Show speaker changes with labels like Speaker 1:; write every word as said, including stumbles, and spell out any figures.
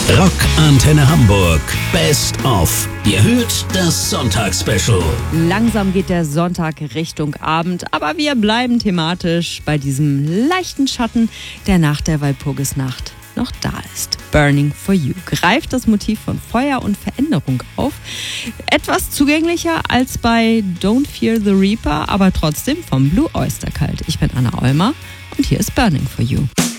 Speaker 1: Rock Antenne Hamburg Best of. Ihr hört das Sonntagsspecial.
Speaker 2: Langsam geht der Sonntag Richtung Abend, aber wir bleiben thematisch bei diesem leichten Schatten, der nach der Walpurgisnacht noch da ist. Burning for You greift das Motiv von Feuer und Veränderung auf. Etwas zugänglicher als bei Don't Fear the Reaper, aber trotzdem vom Blue Oyster Cult. Ich bin Anna Olmer und hier ist Burning for You.